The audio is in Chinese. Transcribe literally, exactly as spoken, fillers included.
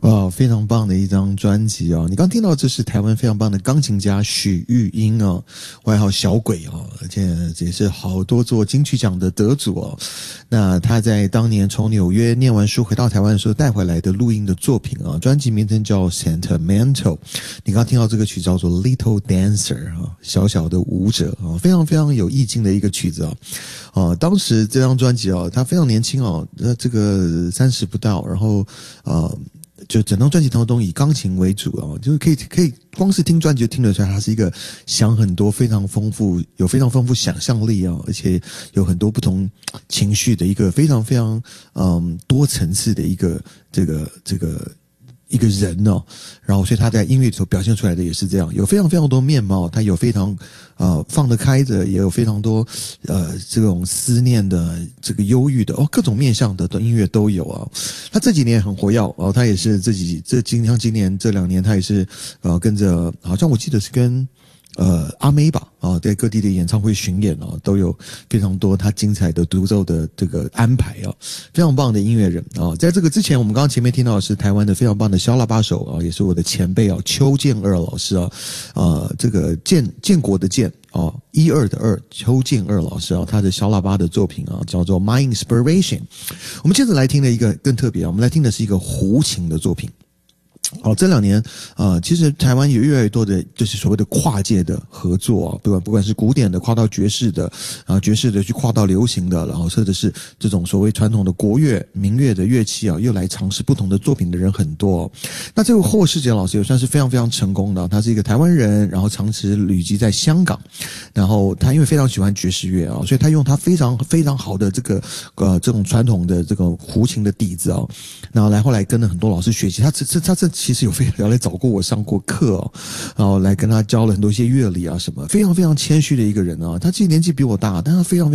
哇，非常棒的一张专辑哦！你刚听到这是台湾非常棒的钢琴家许玉英哦，外号小鬼哦，而且也是好多座金曲奖的得主哦。那他在当年从纽约念完书回到台湾的时候带回来的录音的作品啊，专辑名称叫 Sentimental。你刚听到这个曲叫做 Little Dancer 啊，小小的舞者啊，非常非常有意境的一个曲子啊。啊，当时这张专辑啊，他非常年轻哦，呃，这个三十不到，然后呃。就整张专辑当中以钢琴为主啊，就是可以可以光是听专辑就听得出来，它是一个想很多、非常丰富、有非常丰富想象力啊，而且有很多不同情绪的一个非常非常嗯多层次的一个这个这个。一个人哦，然后所以他在音乐里头表现出来的也是这样，有非常非常多面貌，他有非常呃放得开的，也有非常多呃这种思念的，这个忧郁的哦，各种面向的的音乐都有啊。他这几年很活跃哦，他也是自己这今像今年这两年他也是呃跟着，好像我记得是跟。呃，阿妹吧，啊，在各地的演唱会巡演啊，都有非常多他精彩的独奏的这个安排啊，非常棒的音乐人啊。在这个之前，我们刚刚前面听到的是台湾的非常棒的小喇叭手啊，也是我的前辈啊，邱建二老师啊，呃，这个建建国的建啊，一二的二，邱建二老师啊，他的小喇叭的作品啊，叫做 My Inspiration。我们接着来听的一个更特别啊，我们来听的是一个胡琴的作品。好，这两年呃其实台湾有越来越多的就是所谓的跨界的合作啊，不管不管是古典的跨到爵士的，然后爵士的去跨到流行的，然后或者是这种所谓传统的国乐民乐的乐器啊，又来尝试不同的作品的人很多哦。那这个霍世杰老师也算是非常非常成功的，他是一个台湾人，然后长期旅居在香港，然后他因为非常喜欢爵士乐啊，所以他用他非常非常好的这个呃这种传统的这个胡琴的底子啊，然后来后来跟了很多老师学习，他这这他这其实有非常来找过我上过课哦，然后来跟他教了很多一些乐理啊什么，非常非常谦虚的一个人啊。他其实年纪比我大，但他非常非常